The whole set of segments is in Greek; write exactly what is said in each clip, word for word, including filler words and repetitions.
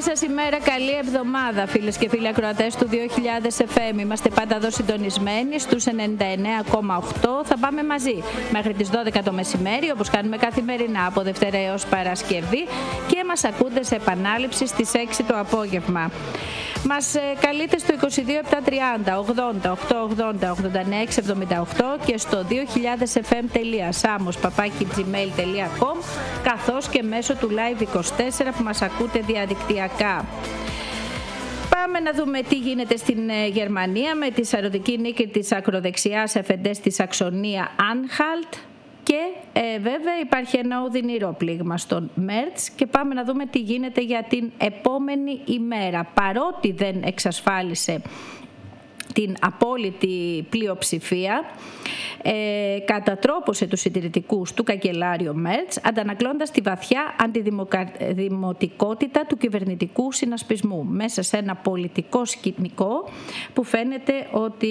σας ημέρα, καλή εβδομάδα φίλες και φίλοι ακροατές του δύο χιλιάδες εφ εμ. Είμαστε πάντα εδώ συντονισμένοι στους ενενήντα εννέα κόμμα οκτώ. Θα πάμε μαζί μέχρι τις δώδεκα το μεσημέρι, όπως κάνουμε καθημερινά από Δευτέρα έως Παρασκευή, και μας ακούτε σε επανάληψη στις έξι το απόγευμα. Μας καλείτε στο είκοσι δύο επτακόσια τριάντα ογδόντα οκτακόσια ογδόντα ογδόντα εννέα εξακόσια εβδομήντα οκτώ και στο δύο χιλιάδες εφ εμ τελεία samos παπάκι τζιμέιλ τελεία κομ, καθώς και μέσω του Live είκοσι τέσσερα που μας ακούτε διαδικτυακά. Πάμε να δούμε τι γίνεται στην Γερμανία με τη σαρωτική νίκη της ακροδεξιάς εφ εν ντι στη Σαξονία Άνχαλτ. Και ε, βέβαια υπάρχει ένα οδυνηρό πλήγμα στον Μέρτς και πάμε να δούμε τι γίνεται για την επόμενη ημέρα. Παρότι δεν εξασφάλισε την απόλυτη πλειοψηφία, ε, κατατρόπωσε τους συντηρητικούς του καγκελάριο Μέρτς, αντανακλώντας τη βαθιά αντιδημοτικότητα του κυβερνητικού συνασπισμού μέσα σε ένα πολιτικό σκηνικό που φαίνεται ότι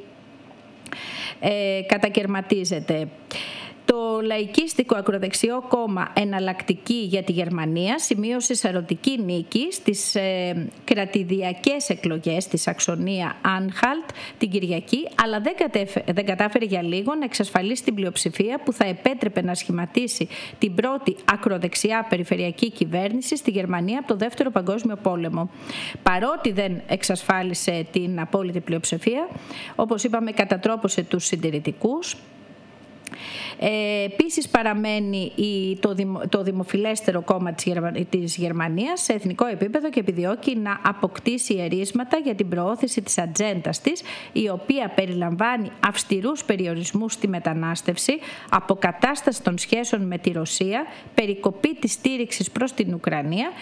ε, κατακερματίζεται. Το λαϊκίστικο ακροδεξιό κόμμα Εναλλακτική για τη Γερμανία σημείωσε σαρωτική νίκη στις ε, κρατηδιακές εκλογές στη Σαξονία Άνχαλτ την Κυριακή, αλλά δεν, κατέφε, δεν κατάφερε για λίγο να εξασφαλίσει την πλειοψηφία που θα επέτρεπε να σχηματίσει την πρώτη ακροδεξιά περιφερειακή κυβέρνηση στη Γερμανία από το Δεύτερο Παγκόσμιο Πόλεμο. Παρότι δεν εξασφάλισε την απόλυτη πλειοψηφία, όπως είπαμε, κατατρόπωσε τους συντηρητικούς. Ε, επίσης παραμένει η, το, δημο, το δημοφιλέστερο κόμμα της, Γερμα, της Γερμανίας σε εθνικό επίπεδο και επιδιώκει να αποκτήσει ερίσματα για την προώθηση της ατζέντας της, η οποία περιλαμβάνει αυστηρούς περιορισμούς στη μετανάστευση, αποκατάσταση των σχέσεων με τη Ρωσία, περικοπή της στήριξης προς την Ουκρανία